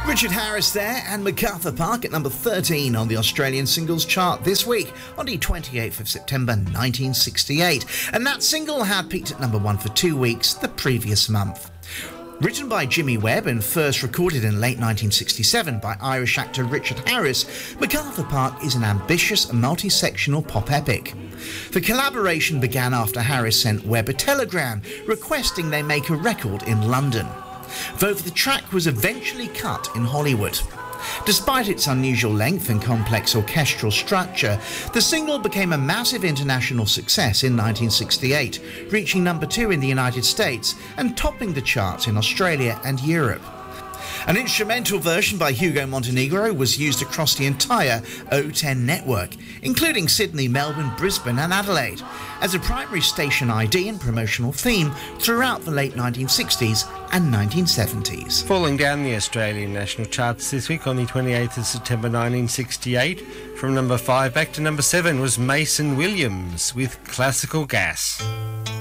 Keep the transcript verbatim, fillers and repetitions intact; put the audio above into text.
Richard Harris there, and MacArthur Park at number thirteen on the Australian singles chart this week on the twenty-eighth of September nineteen sixty-eight. And that single had peaked at number one for two weeks the previous month. Written by Jimmy Webb and first recorded in late nineteen sixty-seven by Irish actor Richard Harris, MacArthur Park is an ambitious multi-sectional pop epic. The collaboration began after Harris sent Webb a telegram requesting they make a record in London, though the track was eventually cut in Hollywood. Despite its unusual length and complex orchestral structure, the single became a massive international success in nineteen sixty-eight, reaching number two in the United States and topping the charts in Australia and Europe. An instrumental version by Hugo Montenegro was used across the entire O ten network, including Sydney, Melbourne, Brisbane and Adelaide, as a primary station I D and promotional theme throughout the late nineteen sixties and nineteen seventies. Falling down the Australian national charts this week on the twenty-eighth of September nineteen sixty-eight, from number five back to number seven was Mason Williams with Classical Gas.